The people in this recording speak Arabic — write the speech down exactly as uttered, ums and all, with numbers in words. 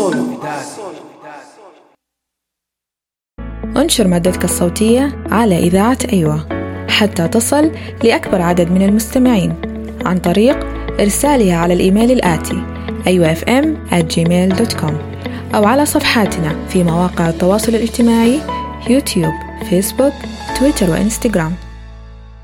انشر مادتك الصوتية على إذاعة أيوة حتى تصل لأكبر عدد من المستمعين عن طريق إرسالها على الإيميل الآتي أيوة إف إم آت جيميل دوت كوم أو على صفحاتنا في مواقع التواصل الاجتماعي يوتيوب، فيسبوك، تويتر وإنستغرام.